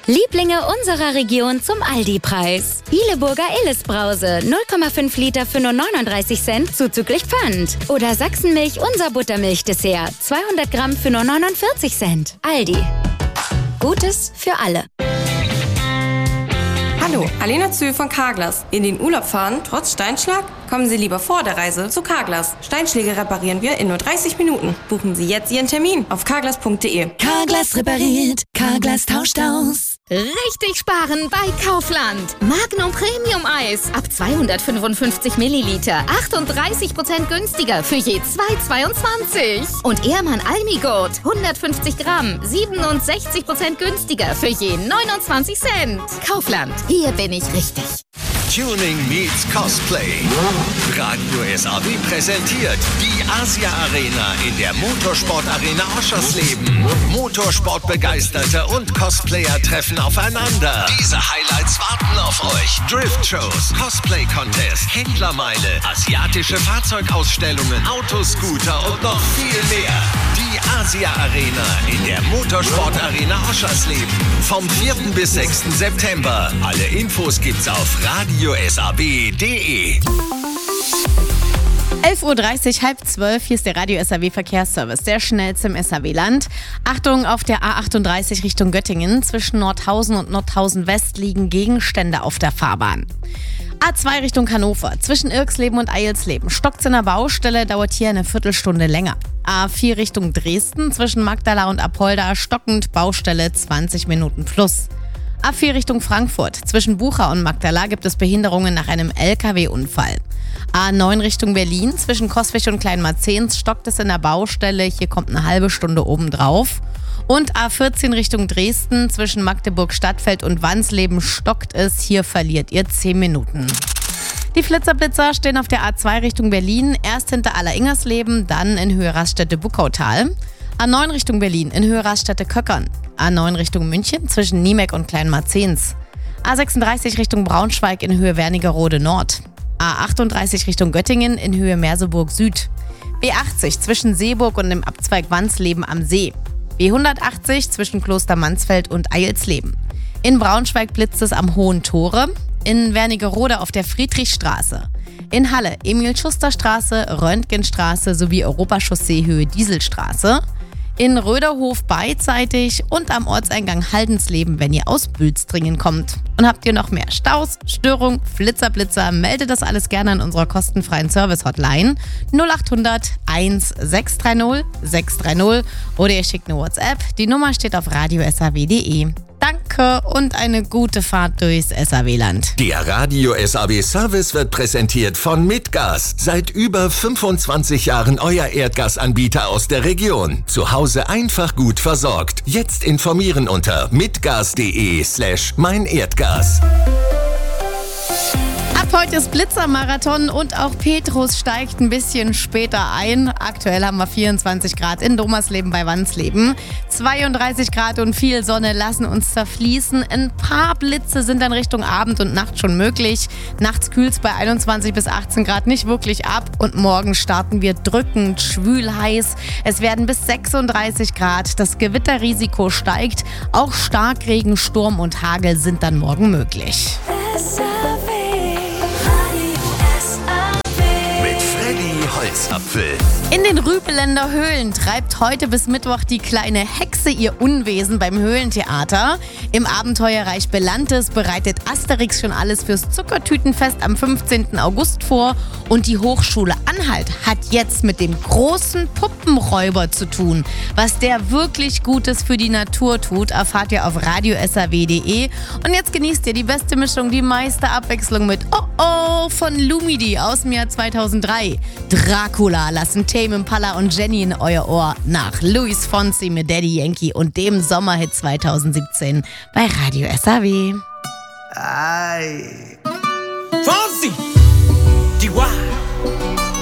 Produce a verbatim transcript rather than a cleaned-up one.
Lieblinge unserer Region zum Aldi-Preis. Hileburger Illes-Brause, null Komma fünf Liter für nur neununddreißig Cent, zuzüglich Pfand. Oder Sachsenmilch, unser Buttermilch-Dessert, zweihundert Gramm für nur neunundvierzig Cent. Aldi. Gutes für alle. Hallo, Alena Zühl von Carglass. In den Urlaub fahren, trotz Steinschlag? Kommen Sie lieber vor der Reise zu Carglass. Steinschläge reparieren wir in nur dreißig Minuten. Buchen Sie jetzt Ihren Termin auf carglass punkt de. Carglass repariert, Carglass tauscht aus. Richtig sparen bei Kaufland. Magnum Premium Eis ab zweihundertfünfundfünfzig Milliliter. achtunddreißig Prozent günstiger für je zwei Komma zweiundzwanzig. Und Ehrmann Almigurt hundertfünfzig Gramm. siebenundsechzig Prozent günstiger für je neunundzwanzig Cent. Kaufland. Hier bin ich richtig. Tuning meets Cosplay. Radio S A W präsentiert die Asia Arena in der Motorsport Arena Oschersleben. Motorsportbegeisterte und Cosplayer treffen aufeinander. Diese Highlights warten auf euch. Drift-Shows, Cosplay-Contest, Händlermeile, asiatische Fahrzeugausstellungen, Autoscooter und noch viel mehr. Die Asia Arena in der Motorsport Arena Oschersleben. Vom vierten bis sechsten September. Alle Infos gibt's auf radio s a w punkt de. elf Uhr dreißig, halb zwölf, hier ist der Radio S A W Verkehrsservice, der schnellste im S A W-Land. Achtung, auf der A achtunddreißig Richtung Göttingen. Zwischen Nordhausen und Nordhausen West liegen Gegenstände auf der Fahrbahn. A zwei Richtung Hannover. Zwischen Irksleben und Eilsleben stockt's in der Baustelle, dauert hier eine Viertelstunde länger. A vier Richtung Dresden. Zwischen Magdala und Apolda stockend, Baustelle zwanzig Minuten plus. A vier Richtung Frankfurt. Zwischen Bucha und Magdala gibt es Behinderungen nach einem L K W-Unfall. A neun Richtung Berlin. Zwischen Coswig und Kleinmarzens stockt es in der Baustelle. Hier kommt eine halbe Stunde obendrauf. Und A vierzehn Richtung Dresden. Zwischen Magdeburg-Stadtfeld und Wansleben stockt es. Hier verliert ihr zehn Minuten. Die Flitzerblitzer stehen auf der A zwei Richtung Berlin. Erst hinter Alleringsersleben, dann in Höhe Raststätte Buckautal. A neun Richtung Berlin in Höhe Raststätte Köckern. A neun Richtung München zwischen Niemek und Kleinmarzens. A sechsunddreißig Richtung Braunschweig in Höhe Wernigerode Nord. A achtunddreißig Richtung Göttingen in Höhe Merseburg Süd. B achtzig zwischen Seeburg und dem Abzweig Wansleben am See. B hundertachtzig zwischen Kloster Mansfeld und Eilsleben. In Braunschweig blitzt es am Hohen Tore. In Wernigerode auf der Friedrichstraße. In Halle Emil-Schuster-Straße, Röntgenstraße sowie Europachaussee Höhe Dieselstraße. In Röderhof beidseitig und am Ortseingang Haldensleben, wenn ihr aus Bülstringen kommt. Und habt ihr noch mehr Staus, Störung, Flitzerblitzer, meldet das alles gerne an unserer kostenfreien Service-Hotline null achthundert eins sechs drei null sechs drei null oder ihr schickt eine WhatsApp. Die Nummer steht auf radio s a w punkt de. Danke und eine gute Fahrt durchs S A W-Land. Der Radio S A W Service wird präsentiert von Mitgas. Seit über fünfundzwanzig Jahren euer Erdgasanbieter aus der Region. Zu Hause einfach gut versorgt. Jetzt informieren unter mitgas.de slash mein Erdgas. Ab heute ist Blitzermarathon und auch Petrus steigt ein bisschen später ein. Aktuell haben wir vierundzwanzig Grad in Domersleben bei Wansleben. zweiunddreißig Grad und viel Sonne lassen uns zerfließen. Ein paar Blitze sind dann Richtung Abend und Nacht schon möglich. Nachts kühlt es bei einundzwanzig bis achtzehn Grad nicht wirklich ab. Und morgen starten wir drückend, schwül heiß. Es werden bis sechsunddreißig Grad. Das Gewitterrisiko steigt. Auch Starkregen, Sturm und Hagel sind dann morgen möglich. Holzapfel. In den Rübeländer Höhlen treibt heute bis Mittwoch die kleine Hexe ihr Unwesen beim Höhlentheater. Im Abenteuerreich Belantes bereitet Asterix schon alles fürs Zuckertütenfest am fünfzehnten August vor. Und die Hochschule Anhalt hat jetzt mit dem großen Puppenräuber zu tun. Was der wirklich Gutes für die Natur tut, erfahrt ihr auf radio s a w punkt de. Und jetzt genießt ihr die beste Mischung, die meiste Abwechslung mit Oh Oh von Lumidi aus dem Jahr zweitausenddrei. Dracula lassen Tame Impala und Jenny in euer Ohr nach Luis Fonsi mit Daddy Yankee und dem Sommerhit zweitausendsiebzehn bei Radio S A W. Ay. Fonsi! D Y